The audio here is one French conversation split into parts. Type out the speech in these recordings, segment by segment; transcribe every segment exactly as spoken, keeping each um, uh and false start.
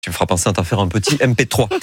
Tu me feras penser à t'en faire un petit M P trois.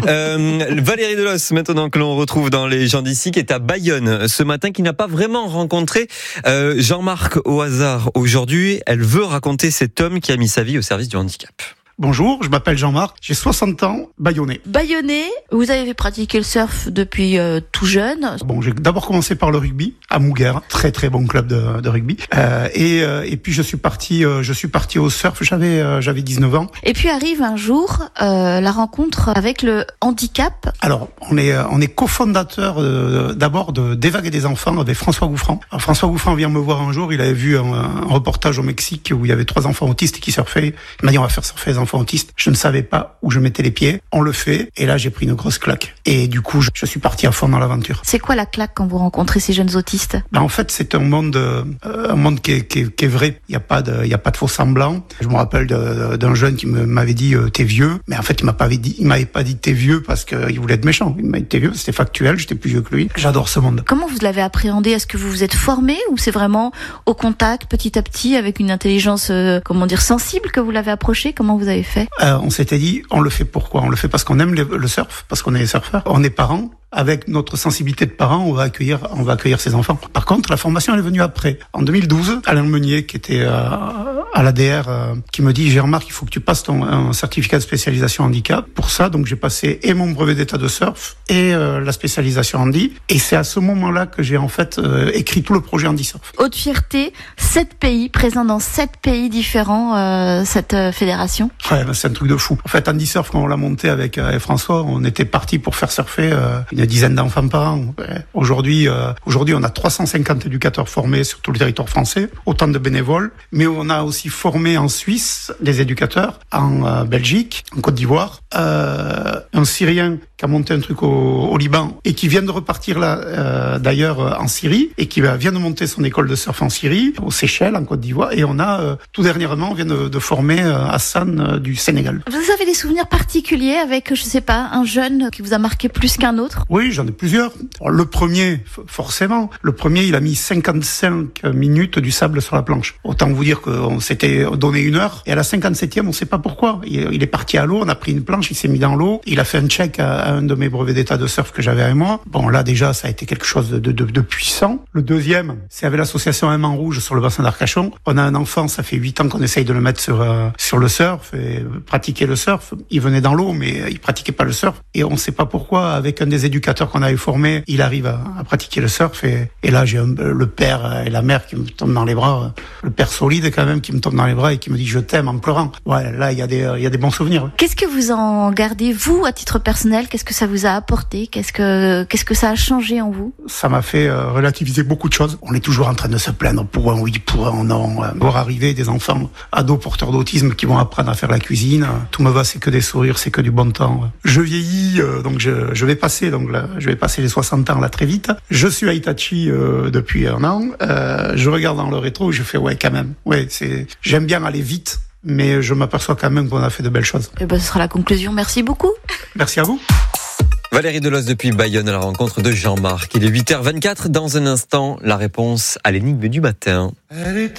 euh, Valérie Delos, maintenant que l'on retrouve dans Les gens d'ici, qui est à Bayonne ce matin, qui n'a pas vraiment rencontré euh, Jean-Marc au hasard aujourd'hui. Elle veut raconter cet homme qui a mis sa vie au service du handicap. Bonjour, je m'appelle Jean-Marc, j'ai soixante ans, bayonnais. Bayonnais, vous avez pratiqué le surf depuis euh, tout jeune. Bon, j'ai d'abord commencé par le rugby à Mouguer, très très bon club de, de rugby. Euh, et, euh, et puis je suis parti, euh, je suis parti au surf. J'avais euh, j'avais dix-neuf ans. Et puis arrive un jour euh, la rencontre avec le handicap. Alors on est on est cofondateur euh, d'abord de Des Vagues et des Enfants avec François Gouffran. Alors, François Gouffran vient me voir un jour, il avait vu un, un reportage au Mexique où il y avait trois enfants autistes qui surfaient. Il m'a dit on va faire surfer les enfants autistes. Je ne savais pas où je mettais les pieds. On le fait. Et là, j'ai pris une grosse claque. Et du coup, je, je suis parti à fond dans l'aventure. C'est quoi la claque quand vous rencontrez ces jeunes autistes? Ben, en fait, c'est un monde, euh, un monde qui est, qui est, qui est vrai. Il n'y a pas de, il y a pas de faux semblants. Je me rappelle de, d'un jeune qui me, m'avait dit euh, t'es vieux. Mais en fait, il m'a pas dit, il m'avait pas dit t'es vieux parce qu'il voulait être méchant. Il m'a dit t'es vieux. C'était factuel. J'étais plus vieux que lui. J'adore ce monde. Comment vous l'avez appréhendé? Est-ce que vous vous êtes formé ou c'est vraiment au contact, petit à petit, avec une intelligence, euh, comment dire, sensible que vous l'avez approché? Comment vous avez fait? euh, On s'était dit, on le fait pourquoi? On le fait parce qu'on aime le surf, parce qu'on est surfeur. On est parents. Avec notre sensibilité de parents, on va accueillir, on va accueillir ces enfants. Par contre, la formation, elle est venue après. En deux mille douze, Alain Meunier, qui était euh, à l'A D R, euh, qui me dit, j'ai remarqué, il faut que tu passes ton un certificat de spécialisation handicap. Pour ça, donc, j'ai passé et mon brevet d'état de surf et euh, la spécialisation handi. Et c'est à ce moment-là que j'ai en fait euh, écrit tout le projet Handi Surf. Haute fierté, sept pays, présents dans sept pays différents, euh, cette euh, fédération. Ouais, ben, c'est un truc de fou. En fait, Handi Surf, quand on l'a monté avec, euh, avec François, on était parti pour faire surfer euh, une dizaine d'enfants par an. Aujourd'hui, euh, aujourd'hui, on a trois cent cinquante éducateurs formés sur tout le territoire français, autant de bénévoles, mais on a aussi formé en Suisse des éducateurs, en euh, Belgique, en Côte d'Ivoire, euh, un Syrien qui a monté un truc au, au Liban et qui vient de repartir là, euh, d'ailleurs en Syrie, et qui vient de monter son école de surf en Syrie, aux Seychelles, en Côte d'Ivoire, et on a, euh, tout dernièrement, on vient de, de former euh, Hassan euh, du Sénégal. Vous avez des souvenirs particuliers avec, je sais pas, un jeune qui vous a marqué plus qu'un autre? Oui, j'en ai plusieurs. Alors, le premier, forcément, le premier, il a mis cinquante-cinq minutes du sable sur la planche. Autant vous dire qu'on s'était donné une heure, et à la cinquante-septième, on sait pas pourquoi. Il, il est parti à l'eau, on a pris une planche, il s'est mis dans l'eau, il a fait un check à, à un de mes brevets d'état de surf que j'avais avec moi. Bon, là, déjà, ça a été quelque chose de, de, de puissant. Le deuxième, c'est avec l'association Aimant Rouge sur le bassin d'Arcachon. On a un enfant, ça fait huit ans qu'on essaye de le mettre sur, euh, sur le surf et pratiquer le surf. Il venait dans l'eau, mais il pratiquait pas le surf. Et on sait pas pourquoi, avec un des éducateurs qu'on avait formé, il arrive à, à pratiquer le surf. Et, et là, j'ai un, le père et la mère qui me tombent dans les bras. Le père solide, quand même, qui me tombe dans les bras et qui me dit je t'aime en pleurant. Ouais, là, il y a des, il y a des bons souvenirs. Qu'est-ce que vous en gardez, vous, à titre personnel? Qu'est-ce que ça vous a apporté? Qu'est-ce que, qu'est-ce que ça a changé en vous? Ça m'a fait euh, relativiser beaucoup de choses. On est toujours en train de se plaindre pour un oui, pour un non. Euh, voir arriver des enfants ados porteurs d'autisme qui vont apprendre à faire la cuisine. Tout me va, c'est que des sourires, c'est que du bon temps. Je vieillis, euh, donc je, je vais passer, donc là, je vais passer les soixante ans là très vite. Je suis à Hitachi euh, depuis un an. Euh, je regarde dans le rétro, je fais ouais quand même. Ouais, c'est, j'aime bien aller vite, mais je m'aperçois quand même qu'on a fait de belles choses. Et ben, ce sera la conclusion. Merci beaucoup. Merci à vous. Valérie Delos depuis Bayonne à la rencontre de Jean-Marc. Il est huit heures vingt-quatre. Dans un instant, la réponse à l'énigme du matin.